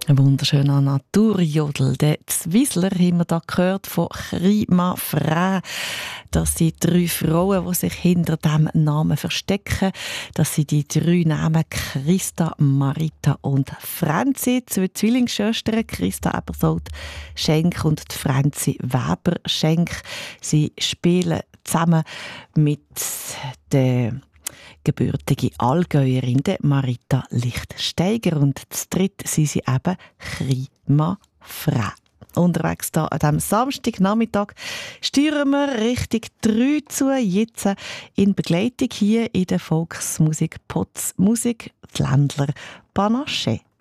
Ein wunderschöner Naturjodel. Der Zwiesler haben wir da gehört von Chrima Frä. Das sind 3 Frauen, die sich hinter diesem Namen verstecken. Das sind die 3 Namen Christa, Marita und Franzi. 2 Zwillingsschwestern, Christa Ebersold Schenk und die Franzi Weber Schenk. Sie spielen zusammen mit der gebürtige Allgäuerin Marita Lichtsteiger und das dritte sind sie eben Chrima Frä. Unterwegs hier an diesem Samstagnachmittag steuern wir Richtung 3 zu, jetzt in Begleitung hier in der Volksmusik Potz Musik, die Ländler Panache.